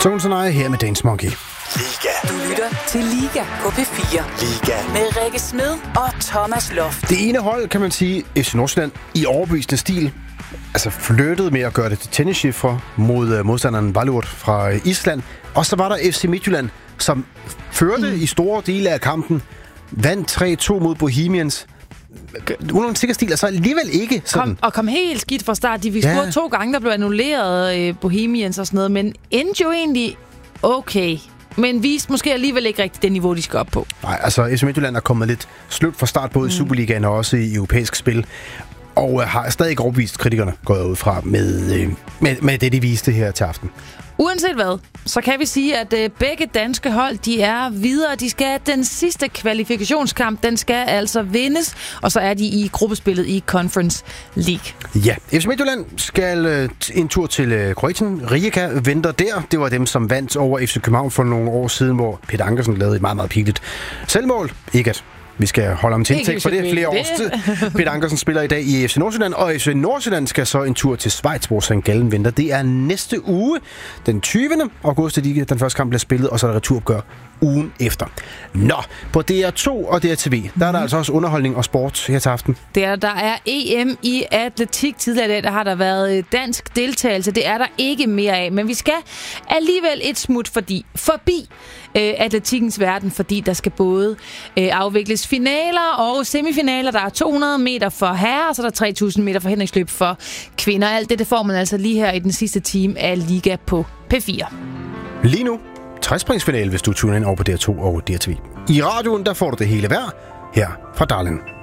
Tones and I her med Dance Monkey. Liga. Du lytter til Liga på P4. Liga. Med Rikke Smed og Thomas Loft. Det ene hold, kan man sige, FC Nordsjælland i overbevisende stil, altså flyttede med at gøre det til tennischiffre mod modstanderen Valur fra Island. Og så var der FC Midtjylland, som førte i store dele af kampen, vandt 3-2 mod Bohemians. Uden en sikker stil, altså alligevel ikke sådan. Kom helt skidt fra start. De fik scoret 2 gange, der blev annulleret Bohemians og sådan noget, men endte jo egentlig okay. Men viste måske alligevel ikke rigtigt det niveau, de skal op på. Nej, altså FC Midtjylland er kommet lidt sløvt fra start, både i Superligaen og også i europæisk spil. Og har stadig ikke overbevist kritikerne gået ud fra med det, de viste her til aften. Uanset hvad, så kan vi sige, at begge danske hold, de er videre. De skal den sidste kvalifikationskamp, den skal altså vindes, og så er de i gruppespillet i Conference League. Ja, FC Midtjylland skal en tur til Kroatien. Rijeka venter der. Det var dem, som vandt over FC København for nogle år siden, hvor Peter Ankersen lavede et meget, meget pinligt selvmål. Ikke at vi skal holde om til indtægt for det flere års tid. Peter Ankersen spiller i dag i FC Nordsjælland, og FC Nordsjælland skal så en tur til Schweiz, hvor St. Gallen venter. Det er næste uge, den 20. august, den første kamp bliver spillet, og så er der returopgør ugen efter. Nå, på DR2 og DRTV, der er der altså også underholdning og sport her til aften. Der er EM i atletik tidligere i dag. Der har der været dansk deltagelse. Det er der ikke mere af, men vi skal alligevel et smut forbi atletikkens verden, fordi der skal både afvikles finaler og semifinaler. Der er 200 meter for herrer, og så er der 3000 meter forhindringsløb for kvinder. Alt det får man altså lige her i den sidste time af Liga på P4. Lige nu 60-pointsfinale, hvis du tuner ind over på DR2 og DRTV. I radioen, der får du det hele værd her fra Darling.